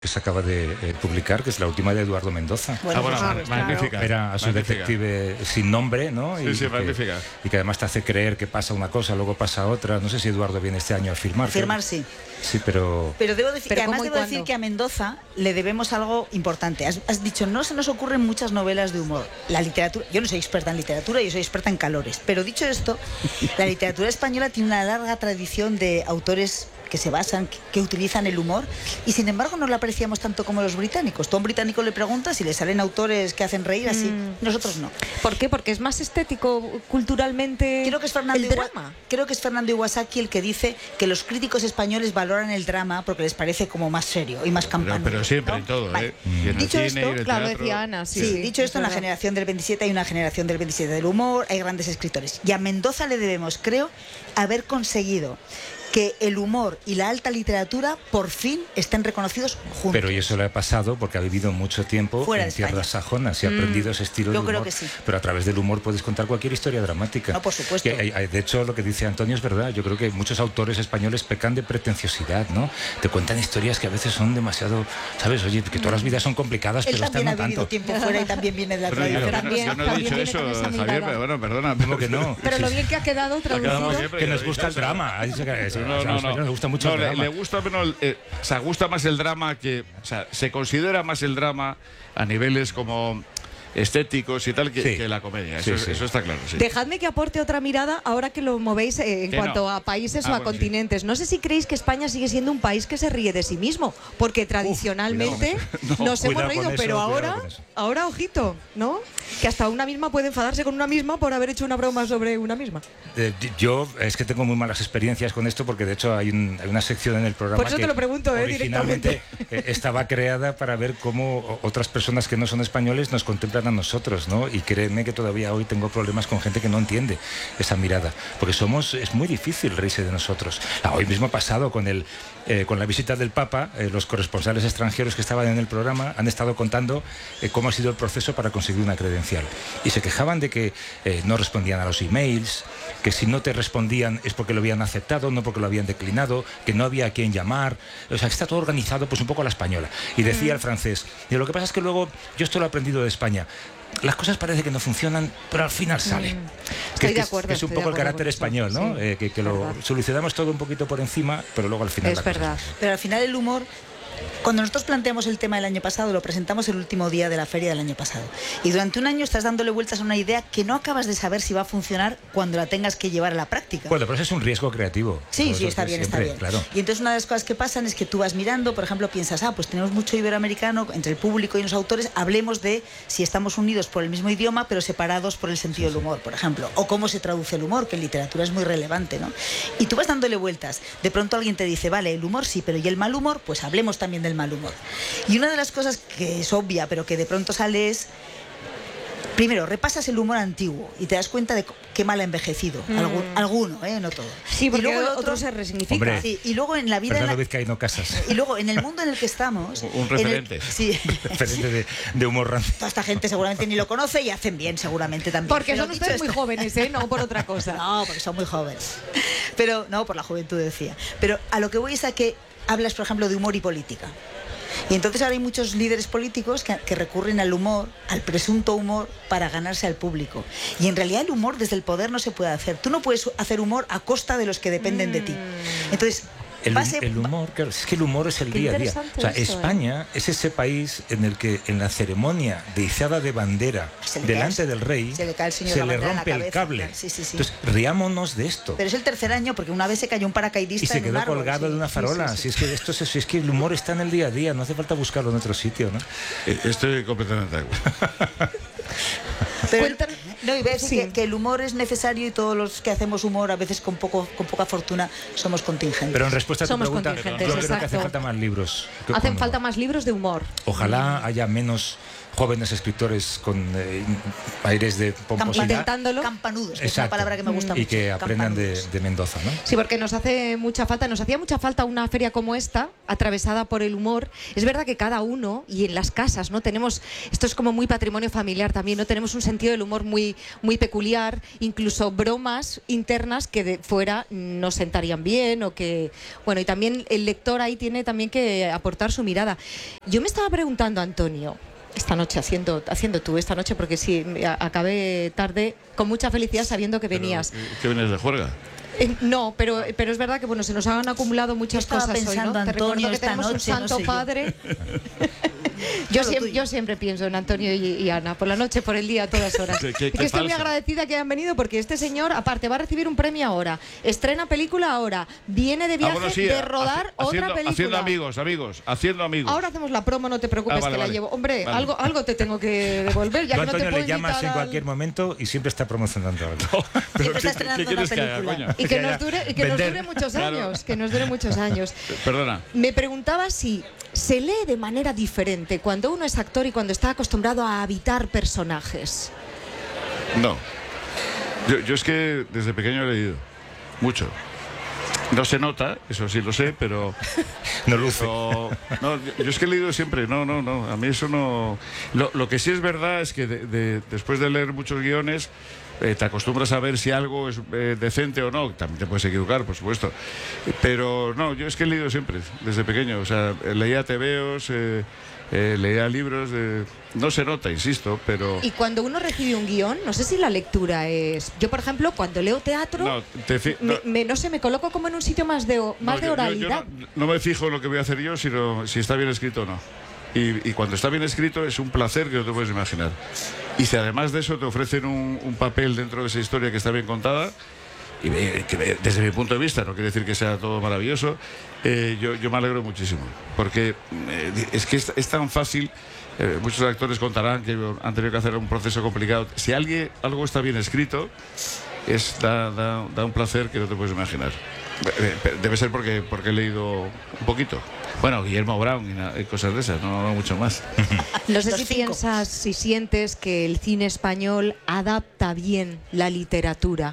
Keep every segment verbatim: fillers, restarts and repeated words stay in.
se acaba de eh, publicar, que es la última de Eduardo Mendoza. Bueno, ah, bueno, ah, magnífica. Claro. Era a su magnífica. detective sin nombre, ¿no? Sí, y, sí, y magnífica. Que, y que además te hace creer que pasa una cosa, luego pasa otra. No sé si Eduardo viene este año a filmar. Firmar, creo. sí. Sí, pero... Pero debo decir, ¿Pero que además cómo y debo decir cuándo? que a Mendoza le debemos algo importante. Has, has dicho, no se nos ocurren muchas novelas de humor. La literatura, yo no soy experta en literatura, yo soy experta en calores. Pero dicho esto, la literatura española tiene una larga tradición de autores que se basan, que, que utilizan el humor, y sin embargo no la apreciamos tanto como los británicos. Tú a un británico le preguntas si le salen autores que hacen reír así, Mm. nosotros no. ¿Por qué? Porque es más estético culturalmente. Creo que es Fernando el Iwa- drama. creo que es Fernando Iwasaki el que dice que los críticos españoles valoran el drama porque les parece como más serio y más Pero, campanudo, pero siempre, ¿no? en todo, Vale. ¿eh? Y en el Dicho cine, esto, y en el Claro, teatro. decía Ana, sí. Sí, dicho esto, en la es verdad. generación del veintisiete hay una generación del veintisiete del humor, hay grandes escritores. Y a Mendoza le debemos, creo, haber conseguido que el humor y la alta literatura por fin estén reconocidos juntos. Pero y eso le ha pasado porque ha vivido mucho tiempo Fuera en de tierras España. sajonas y ha aprendido ese estilo Yo de creo humor. que sí. Pero a través del humor puedes contar cualquier historia dramática. No, por supuesto. Y hay- hay- de hecho, lo que dice Antonio es verdad. Yo creo que muchos autores españoles pecan de pretenciosidad, ¿no? Te cuentan historias que a veces son demasiado, ¿sabes? Oye, que todas las vidas son complicadas, Él pero esta también no ha vivido tanto. tiempo fuera y también viene de la Pero yo, tradición. yo no- También- yo no he también dicho viene eso, con esa Javier, mirada. pero bueno, perdona. ¿Cómo que no? Pero lo bien que ha quedado Ha quedado muy traducido. bien, pero Que nos yo- gusta el yo- drama. Ha dicho que a No, los no, españoles no. nos gusta mucho No, el le, drama. le gusta menos, eh, o sea, gusta más el drama que, o sea, se considera más el drama a niveles como estéticos y tal que, Sí. que la comedia. Sí, Eso, sí. eso está claro. Sí. Dejadme que aporte otra mirada ahora que lo movéis eh, en Que cuanto no. a países Ah, o a bueno, sí. continentes. No sé si creéis que España sigue siendo un país que se ríe de sí mismo, porque tradicionalmente cuidado con nos eso. hemos Cuidado reído, con eso, pero cuidado ahora, con eso. ahora ojito, ¿no? Que hasta una misma puede enfadarse con una misma por haber hecho una broma sobre una misma. Eh, yo es que tengo muy malas experiencias con esto porque de hecho hay, un- hay una sección en el programa Por eso que te lo pregunto, eh, originalmente eh, estaba creada para ver cómo o- otras personas que no son españoles nos contemplan a nosotros, ¿no? Y créeme que todavía hoy tengo problemas con gente que no entiende esa mirada, porque somos es muy difícil reírse de nosotros. Ah, hoy mismo ha pasado con el eh, con la visita del Papa, eh, los corresponsales extranjeros que estaban en el programa han estado contando eh, cómo ha sido el proceso para conseguir una credencial. Y se quejaban de que eh, no respondían a los emails, que si no te respondían es porque lo habían aceptado, no porque lo habían declinado, que no había a quién llamar. O sea, que está todo organizado pues un poco a la española. Y decía el francés, y lo que pasa es que luego, yo esto lo he aprendido de España, las cosas parece que no funcionan, pero al final salen. Mm. Que, Estoy de que es- acuerdo, que es un estoy de poco el acuerdo carácter con eso, español, ¿no? sí. Eh, que que lo Verdad. solucionamos todo un poquito por encima, pero luego al final... Es la cosa verdad. Pero al final el humor, cuando nosotros planteamos el tema del año pasado, lo presentamos el último día de la feria del año pasado. Y durante un año estás dándole vueltas a una idea que no acabas de saber si va a funcionar cuando la tengas que llevar a la práctica. Bueno, pero eso es un riesgo creativo. Sí, Por sí, eso está que bien, siempre, está bien. Claro. Y entonces una de las cosas que pasan es que tú vas mirando, por ejemplo, piensas, ah, pues tenemos mucho iberoamericano entre el público y los autores, hablemos de si estamos unidos por el mismo idioma, pero separados por el sentido del humor, por ejemplo, o cómo se traduce el humor, que en literatura es muy relevante, ¿no? Y tú vas dándole vueltas. De pronto alguien te dice, vale, el humor sí, pero ¿y el mal humor? Pues hablemos también del mal humor. Y una de las cosas que es obvia, pero que de pronto sale es... Primero, repasas el humor antiguo y te das cuenta de qué mal ha envejecido. Mm. Algún- alguno, ¿eh? No todo. Sí, y porque luego el otro, otro se resignifica. Hombre. Sí, y luego en la vida... en Perdona, la- Vizcaíno Casas. Y luego en el mundo en el que estamos... Un en el- referente. sí. Referente de, de humor rancio. Toda esta gente seguramente ni lo conoce y hacen bien seguramente también. Porque Pero son dicho ustedes muy esto- jóvenes, ¿eh? No por otra cosa. No, porque son muy jóvenes. Pero no, por la juventud decía. Pero a lo que voy es a que hablas, por ejemplo, de humor y política. Y entonces ahora hay muchos líderes políticos que, que recurren al humor, al presunto humor, para ganarse al público. Y en realidad el humor desde el poder no se puede hacer. Tú no puedes hacer humor a costa de los que dependen de ti. Entonces... El, base- el humor, claro, es que el humor es el Qué día a día. interesante O sea, eso, ¿eh? España es ese país en el que en la ceremonia de izada de bandera Se le cae delante el- del rey se le cae el señor se la le bandera en la rompe el cabeza, cable. claro, sí, sí, sí. Entonces, riámonos de esto. Pero es el tercer año porque una vez se cayó un paracaidista Y se en un quedó árbol, colgado sí. de una Sí, farola. sí, sí. Si es que esto es, si es que el humor está en el día a día, no hace falta buscarlo en otro sitio, ¿no? Eh, Estoy completamente de acuerdo. Pero- Cuéntanos- no, y ves Sí. que, que el humor es necesario y todos los que hacemos humor, a veces con poco con poca fortuna, somos contingentes. Pero en respuesta a tu Somos pregunta, yo contingentes, creo que hace exacto. falta más libros. que Hacen con falta humor. más libros de humor. Ojalá haya menos jóvenes escritores con eh, aires de pomposidad. Intentándolo. Campanudos, que es una Exacto. palabra que me gusta Y mucho. que aprendan de, Campanudos. de Mendoza, ¿no? Sí, porque nos hace mucha falta, nos hacía mucha falta una feria como esta, atravesada por el humor. Es verdad que cada uno, y en las casas, ¿no? Tenemos, esto es como muy patrimonio familiar también, ¿no? Tenemos un sentido del humor muy, muy peculiar, incluso bromas internas que de fuera no sentarían bien o que, bueno, y también el lector ahí tiene también que aportar su mirada. Yo me estaba preguntando, Antonio, esta noche, haciendo, haciendo tú esta noche, porque sí, acabé tarde, con mucha felicidad sabiendo que venías. Pero, ¿qué vienes de juerga? Eh, no, pero, pero es verdad que bueno, se nos han acumulado muchas Estaba cosas hoy, ¿no? pensando, Te recuerdo Antonio, que esta tenemos un noche, no santo sé yo. padre. Yo, Solo siempre, tú y yo yo. siempre pienso en Antonio y, y Ana, por la noche, por el día, a todas horas. Qué- qué- Y que qué estoy muy falsa. agradecida que hayan venido porque este señor, aparte, va a recibir un premio ahora, estrena película ahora, viene de viaje Ah, bueno, sí, de ha- rodar haci- otra haciendo, película. Haciendo amigos, amigos, haciendo amigos. Ahora hacemos la promo, no te preocupes Ah, vale, que la vale. llevo. Hombre, Vale. algo, algo te tengo que devolver, ya Tú, que no te Antonio, puedo le llamas invitar en al- cualquier momento y siempre está promocionando algo. Pero Siempre está ¿qué- estrenando qué una quieres que haga, película. coño? Y que Ya, nos ya. dure, y que nos Vender. dure muchos Claro. años, que nos dure muchos años. Perdona. Me preguntaba si se lee de manera diferente cuando uno es actor y cuando está acostumbrado a habitar personajes. No. Yo, yo es que desde pequeño he leído mucho. No se nota, eso sí lo sé, pero... No luce. pero- no, yo, yo es que he leído siempre, no, no, no, a mí eso no... Lo, lo que sí es verdad es que de- de- después de leer muchos guiones, eh, te acostumbras a ver si algo es eh, decente o no. También te puedes equivocar, por supuesto. Pero no, yo es que he leído siempre, desde pequeño. O sea, leía tebeos, eh, eh, leía libros, de... no se nota, insisto, pero... Y cuando uno recibe un guión, no sé si la lectura es... Yo, por ejemplo, cuando leo teatro, No, te fi- me, no. me- no sé, me coloco como en un sitio más de, o- más No, de yo- yo- yo oralidad. no, no me fijo en lo que voy a hacer yo, sino si está bien escrito o no. Y, y cuando está bien escrito es un placer que no te puedes imaginar. Y si además de eso te ofrecen un, un papel dentro de esa historia que está bien contada, y me- que me- desde mi punto de vista, no quiere decir que sea todo maravilloso, eh, yo, yo me alegro muchísimo. Porque eh, es que es, es tan fácil. Eh, muchos actores contarán que han tenido que hacer un proceso complicado. Si alguien, algo está bien escrito, es, da, da- da un placer que no te puedes imaginar. Eh, eh, Debe ser porque, porque he leído un poquito. Bueno, Guillermo Brown y, na- y cosas de esas, no, no mucho más. No sé Los si cinco. piensas, si sientes que el cine español adapta bien la literatura.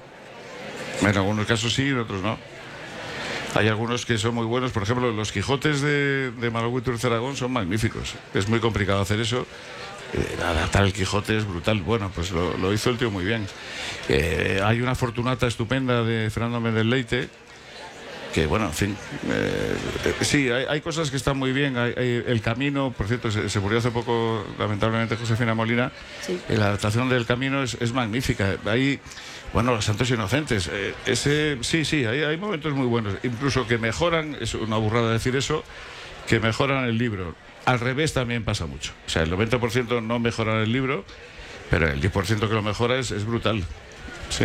En algunos casos sí, en otros no. Hay algunos que son muy buenos, por ejemplo, los Quijotes de, de Malagüe y Turce Aragón son magníficos. Es muy complicado hacer eso. Eh, adaptar el Quijote es brutal. Bueno, pues lo, lo hizo el tío muy bien. Eh, hay una Fortunata estupenda de Fernando Méndez Leite, que bueno, en fin, eh, eh, sí, hay, hay cosas que están muy bien. Hay, hay El Camino, por cierto, se, se murió hace poco, lamentablemente, Josefina Molina. Sí. Eh, La adaptación del Camino es, es magnífica. Hay, bueno, Los Santos Inocentes. eh, ese, sí, sí, hay, hay momentos muy buenos, incluso que mejoran, es una burrada decir eso, que mejoran el libro. Al revés también pasa mucho. O sea, el noventa por ciento no mejora el libro, pero el diez por ciento que lo mejora es, es brutal. Sí.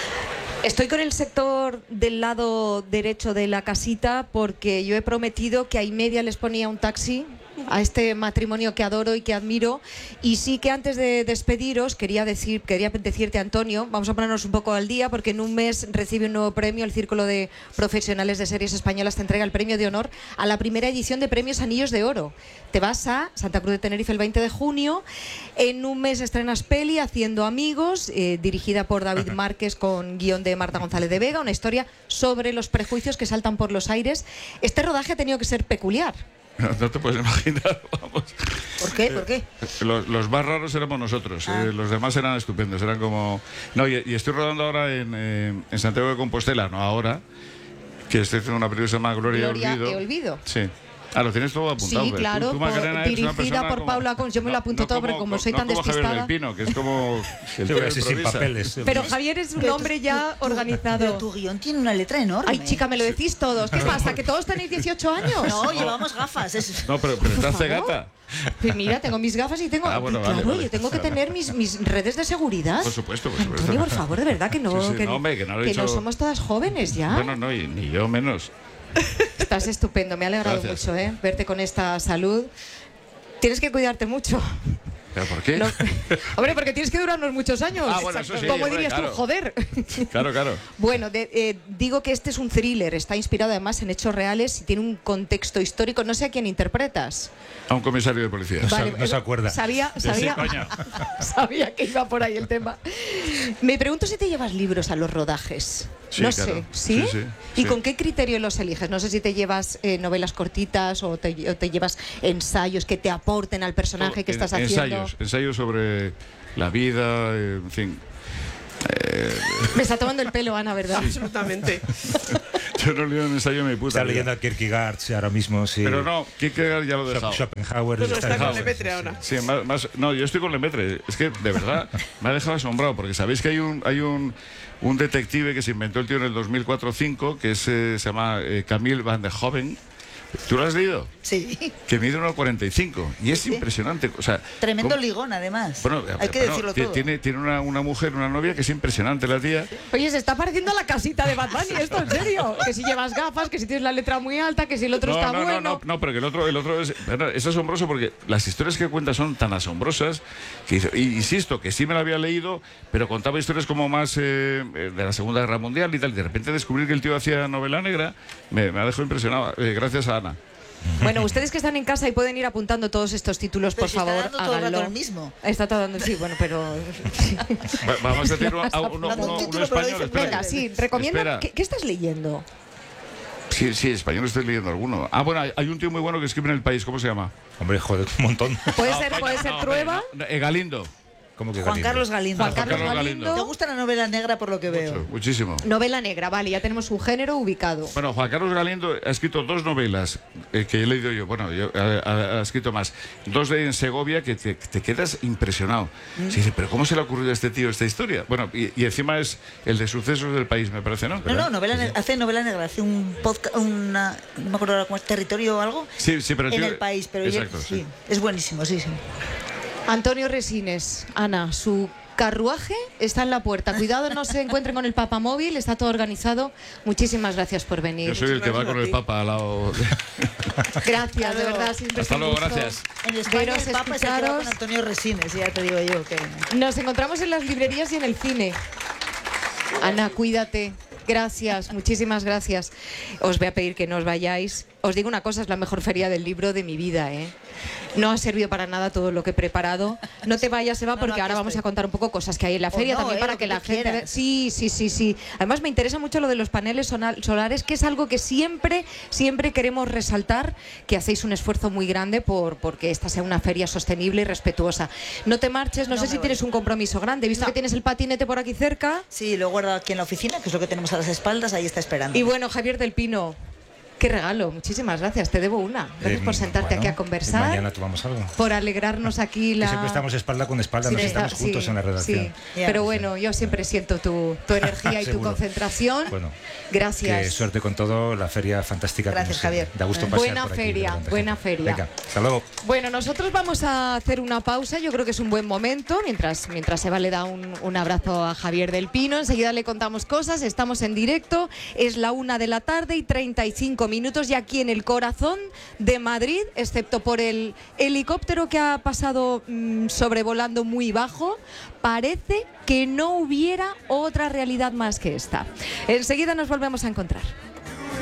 Estoy con el sector del lado derecho de la casita porque yo he prometido que a y media les ponía un taxi a este matrimonio que adoro y que admiro, y sí que antes de despediros quería decir, quería decirte, Antonio, vamos a ponernos un poco al día porque en un mes recibe un nuevo premio. El Círculo de Profesionales de Series Españolas te entrega el premio de honor a la primera edición de Premios Anillos de Oro. Te vas a Santa Cruz de Tenerife el veinte de junio, en un mes estrenas peli Haciendo Amigos, eh, dirigida por David Márquez con guión de Marta González de Vega, una historia sobre los prejuicios que saltan por los aires. Este rodaje ha tenido que ser peculiar. No, no te puedes imaginar, vamos. ¿Por qué? ¿Por qué? Los, los más raros éramos nosotros, Ah. eh, los demás eran estupendos, eran como... No, y, y estoy rodando ahora en, eh, en Santiago de Compostela, no ahora, que estoy haciendo una película que se llama Gloria, Gloria y Olvido. y Olvido. Sí. Ah, lo tienes todo apuntado. Sí, ¿ves? claro, Tú, tú, por- Macarena, eres una dirigida persona por como- Paula Cons. Yo me lo apunto todo, porque como soy no tan como Javier despistada. del Pino, que es como... el tío Sí, así sin improvisa. papeles. Pero Javier es un Pero hombre tu- ya tu- organizado. Pero tu guión tiene una letra enorme. Ay, chica, me lo decís todos. ¿Qué pasa? ¿Que todos tenéis dieciocho años? No, llevamos gafas. es- No, pero, pero Por estás favor. cegata. Pues mira, tengo mis gafas y tengo... Ah, bueno, claro, vale, vale. yo tengo que tener mis, mis redes de seguridad. Por supuesto, por supuesto. Antonio, por favor, de verdad que no, Sí, sí, que, no, hombre, que no lo he que dicho- no somos todas jóvenes ya. Bueno, no, y, ni yo menos. Estás estupendo, me ha alegrado Gracias. mucho, ¿eh? Verte con esta salud. Tienes que cuidarte mucho. ¿Pero por qué? No- Hombre, porque tienes que durarnos muchos años. Ah, bueno, eso sí, ¿Cómo hombre, dirías claro. tú? Joder. Claro, claro. Bueno, de- eh, digo que este es un thriller, está inspirado además en hechos reales y tiene un contexto histórico. No sé a quién interpretas. A un comisario de policía. No se- no se acuerda. Sabía, Sí, sabía, coño. sabía que iba por ahí el tema. Me pregunto si te llevas libros a los rodajes. Sí, no claro. sé, ¿sí? Sí, sí, ¿Y sí. con qué criterio los eliges? No sé si te llevas eh, novelas cortitas o te, o te llevas ensayos que te aporten al personaje que En- estás haciendo. ensayos, ensayos sobre, la vida, eh, en fin. Eh, Me está tomando el pelo, Ana, ¿verdad? Sí, absolutamente. Yo no leo un ensayo de mi puta Está vida. leyendo a Kierkegaard ahora mismo, sí. Pero no, Kierkegaard ya lo he dejado. Schopenhauer. No, no, está con sí, Lemaitre sí, ahora. Sí, más, más- no, yo estoy con Lemaitre. Es que, de verdad, me ha dejado asombrado, porque sabéis que hay un, hay un, un detective que se inventó el tío en el dos mil cuatro o dos mil cinco, que es, eh, se llama eh, Camille Van de Hoven. ¿Tú lo has leído? Sí. Que mide uno cuarenta y cinco. Y es Sí. impresionante. O sea, Tremendo ¿cómo? ligón, además. Bueno, Hay que bueno, decirlo ti- todo. Tiene, tiene una, una mujer, una novia que es impresionante, la tía. Oye, se está pareciendo a la casita de Bad Bunny, esto en serio. Que si llevas gafas, que si tienes la letra muy alta, que si el otro No, está no, bueno. no, no, no, pero que el otro, el otro es, bueno, es asombroso porque las historias que cuenta son tan asombrosas que, dice- y insisto, que sí me la había leído, pero contaba historias como más eh, de la Segunda Guerra Mundial y tal. Y de repente descubrir que el tío hacía novela negra me, me ha dejado impresionado. Eh, gracias a Ana. Bueno, ustedes que están en casa y pueden ir apuntando todos estos títulos, Pero por si está favor, dando todo el rato háganlo. el mismo. Está todo dando, sí, bueno, pero... Va- vamos a decir uno, a uno, Dando un uno- título, uno pero lo español. dice espera. Venga, sí, recomiendo... Espera. ¿Qué, qué estás leyendo? Sí, sí, español estoy leyendo alguno. Ah, bueno, hay, hay un tío muy bueno que escribe en El País. ¿Cómo se llama? Hombre, joder, un montón. Puede No, ser, coño, puede ser no, Trueba. hombre, no, eh, Galindo. ¿Cómo que Juan Galindo? Carlos Galindo. Juan Carlos Carlos Galindo. Galindo. ¿Te gusta la novela negra por lo que veo? Mucho, muchísimo. Novela negra, vale, ya tenemos un género ubicado. Bueno, Juan Carlos Galindo ha escrito dos novelas eh, que he leído yo. Bueno, yo, ha, ha- ha escrito más. Dos de en Segovia que te, te quedas impresionado. Se dice, pero ¿cómo se le ha ocurrido a este tío esta historia? Bueno, y, y encima es el de sucesos del país, me parece, ¿no? No, no, novela negra, hace novela negra, hace un podcast, una, no me acuerdo ahora cómo es, territorio o algo, Sí, sí, pero el en tío- el país, pero yo- Exacto, sí, sí. es buenísimo, sí, sí. Antonio Resines, Ana, su carruaje está en la puerta. Cuidado, no se encuentren con el papamóvil, está todo organizado. Muchísimas gracias por venir. Yo soy el que va gracias con a el ti. Papa al lado. de- Gracias, de Hasta verdad. Siempre es Hasta un luego, gusto gracias. En España veros, el Papa es el que va escucharos. con Antonio Resines, ya te digo yo que... Nos encontramos en las librerías y en el cine. Ana, cuídate. Gracias, muchísimas gracias. Os voy a pedir que no os vayáis. Os digo una cosa, es la mejor feria del libro de mi vida, ¿eh? No ha servido para nada todo lo que he preparado. No te vayas, Eva, No, no, porque aquí ahora vamos estoy. a contar un poco cosas que hay en la O feria no, también eh, para lo que que la tú gente... quieras. ve- Sí, sí, sí, sí. Además me interesa mucho lo de los paneles sona- solares, que es algo que siempre, siempre queremos resaltar, que hacéis un esfuerzo muy grande por porque esta sea una feria sostenible y respetuosa. No te marches, no, No sé me si voy. tienes un compromiso grande. He visto No. que tienes el patinete por aquí cerca. Sí, lo guardo aquí en la oficina, que es lo que tenemos a las espaldas, ahí está esperando. Y bueno, Javier del Pino, qué regalo. Muchísimas gracias. Te debo una. Gracias Eh, por sentarte bueno, aquí a conversar. Mañana tomamos algo. Por alegrarnos aquí la... Que siempre estamos espalda con espalda, Sí, nos está- estamos juntos sí, en la redacción. sí. Ya. Pero bueno, yo siempre siento tu, tu energía y tu Seguro. concentración. Bueno, Gracias. Que suerte con todo, la feria fantástica. como Gracias, siempre. Javier. Da gusto Eh. pasear Buena por aquí, feria, de tanta buena gente. feria. Venga, hasta luego. Bueno, nosotros vamos a hacer una pausa, yo creo que es un buen momento, mientras, mientras Eva le da un, un abrazo a Javier del Pino, enseguida le contamos cosas, estamos en directo, es la una de la tarde y treinta y cinco minutos y aquí en el corazón de Madrid, excepto por el helicóptero que ha pasado mmm, sobrevolando muy bajo, parece que no hubiera otra realidad más que esta. Enseguida nos volvemos a encontrar.